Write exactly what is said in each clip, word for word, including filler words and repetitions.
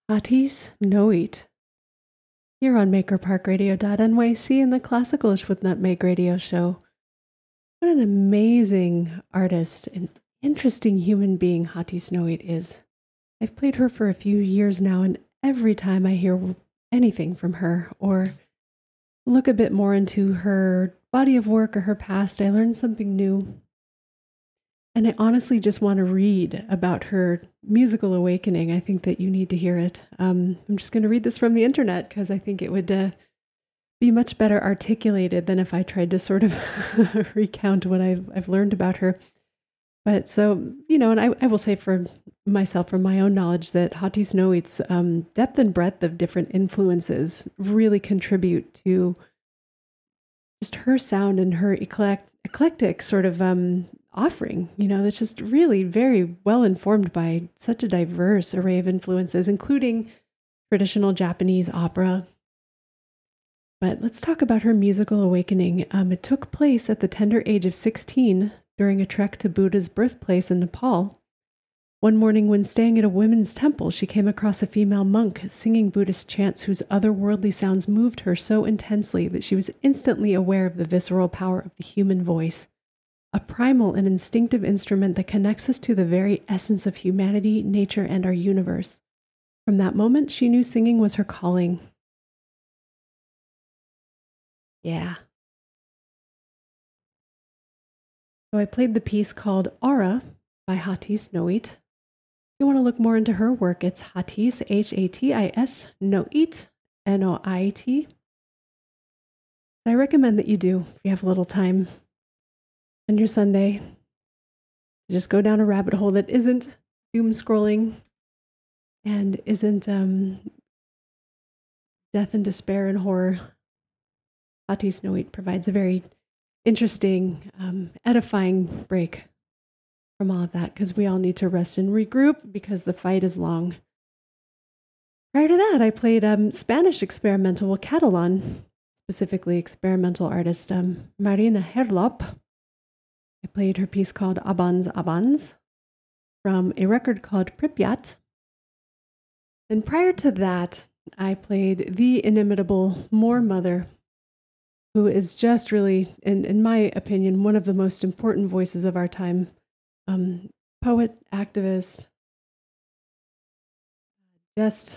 Atis Noit, here on maker park radio dot N Y C and the Classicalish with Nutmeg Radio Show. What an amazing artist and interesting human being Hati Snowyt is. I've played her for a few years now, and every time I hear anything from her or look a bit more into her body of work or her past, I learn something new. And I honestly just want to read about her musical awakening. I think that you need to hear it. Um, I'm just going to read this from the internet because I think it would uh, be much better articulated than if I tried to sort of recount what I've, I've learned about her. But so, you know, and I, I will say for myself, from my own knowledge, that Hati Snowyt's um, depth and breadth of different influences really contribute to just her sound and her eclect- eclectic sort of um, offering, you know, that's just really very well informed by such a diverse array of influences, including traditional Japanese opera. But let's talk about her musical awakening. Um, it took place at the tender age of sixteen during a trek to Buddha's birthplace in Nepal. One morning when staying at a women's temple, she came across a female monk singing Buddhist chants whose otherworldly sounds moved her so intensely that she was instantly aware of the visceral power of the human voice. A primal and instinctive instrument that connects us to the very essence of humanity, nature, and our universe. From that moment, she knew singing was her calling. Yeah. So I played the piece called Aura by Hati Snowyt. If you want to look more into her work, it's Hatis, H A T I S, Noit, N O I T. I recommend that you do, if you have a little time on your Sunday. Just go down a rabbit hole that isn't doom scrolling and isn't um, death and despair and horror. Hati Snowyt provides a very interesting, um, edifying break from all of that, because we all need to rest and regroup because the fight is long. Prior to that, I played um, Spanish experimental, well, Catalan, specifically experimental artist um, Marina Herlop. I played her piece called Abans Abans from a record called Pripyat. And prior to that, I played the inimitable Moor Mother, who is just really, in, in my opinion, one of the most important voices of our time. Um, poet, activist, just,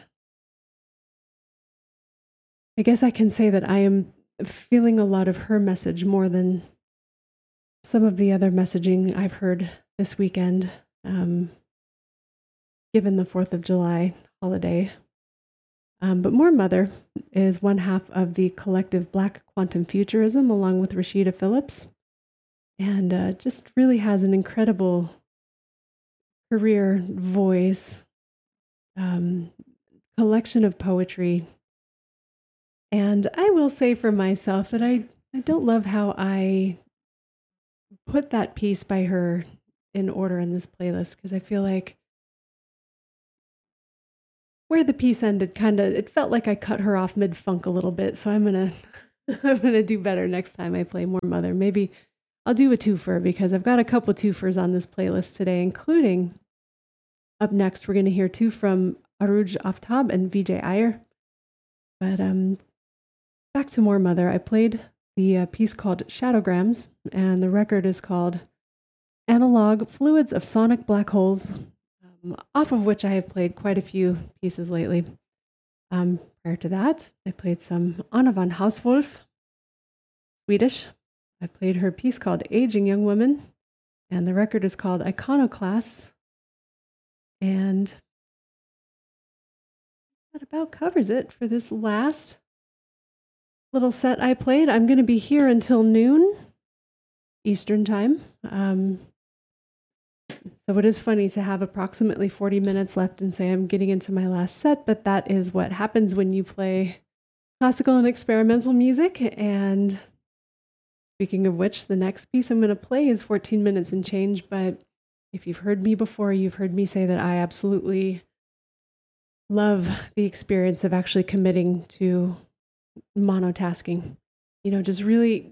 I guess I can say that I am feeling a lot of her message more than some of the other messaging I've heard this weekend, um, given the fourth of July holiday. Um, but Moor Mother is one half of the collective Black Quantum Futurism, along with Rashida Phillips, and uh, just really has an incredible career, voice, um, collection of poetry. And I will say for myself that I, I don't love how I put that piece by her in order in this playlist, because I feel like where the piece ended, kind of, it felt like I cut her off mid-funk a little bit. So I'm gonna, I'm gonna do better next time I play Moor Mother. Maybe I'll do a twofer, because I've got a couple twofers on this playlist today, including up next, we're going to hear two from Aruj Aftab and Vijay Iyer. But um, back to Moor Mother. I played the uh, piece called Shadowgrams, and the record is called Analog Fluids of Sonic Black Holes, um, off of which I have played quite a few pieces lately. Um, prior to that, I played some Anna van Hauswolf, Swedish. I played her piece called Aging Young Women, and the record is called Iconoclasts. And that about covers it for this last little set I played. I'm going to be here until noon Eastern time. Um, so it is funny to have approximately forty minutes left and say I'm getting into my last set, but that is what happens when you play classical and experimental music. And speaking of which, the next piece I'm going to play is fourteen minutes and change, but if you've heard me before, you've heard me say that I absolutely love the experience of actually committing to monotasking. You know, just really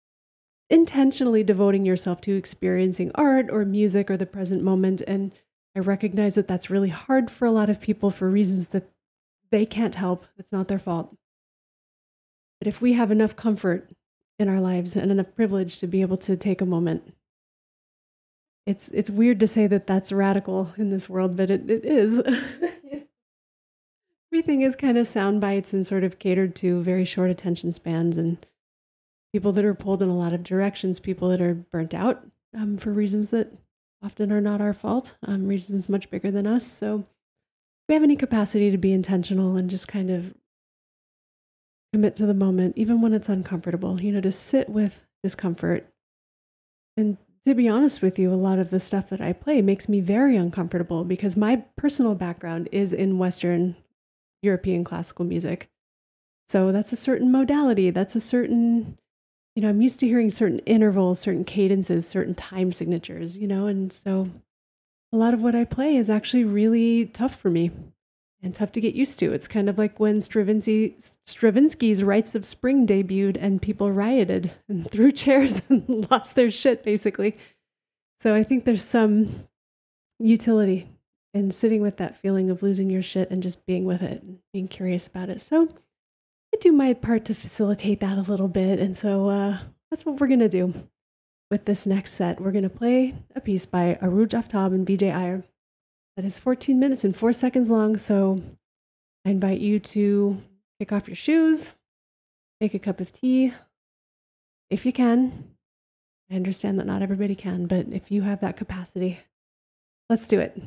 intentionally devoting yourself to experiencing art or music or the present moment and I recognize that that's really hard for a lot of people for reasons that they can't help. It's not their fault. But if we have enough comfort in our lives and enough privilege to be able to take a moment, it's it's weird to say that that's radical in this world, but it, it is. Everything is kind of sound bites and sort of catered to very short attention spans and people that are pulled in a lot of directions, people that are burnt out um, for reasons that often are not our fault, um, reasons much bigger than us. So if we have any capacity to be intentional and just kind of commit to the moment, even when it's uncomfortable, you know, to sit with discomfort. And to be honest with you, a lot of the stuff that I play makes me very uncomfortable because my personal background is in Western European classical music. So that's a certain modality. That's a certain, you know, I'm used to hearing certain intervals, certain cadences, certain time signatures, you know, and so a lot of what I play is actually really tough for me and tough to get used to. It's kind of like when Stravinsky, Stravinsky's Rites of Spring debuted and people rioted and threw chairs and lost their shit, basically. So I think there's some utility in sitting with that feeling of losing your shit and just being with it and being curious about it. So I do my part to facilitate that a little bit. And so uh, that's what we're going to do with this next set. We're going to play a piece by Arooj Aftab and Vijay Iyer that is fourteen minutes and four seconds long. So I invite you to kick off your shoes, make a cup of tea, if you can. I understand that not everybody can, but if you have that capacity, let's do it.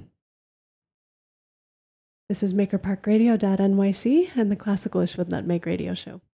This is Maker Park Radio dot N Y C and the Classicalish with Nutmeg Radio Show.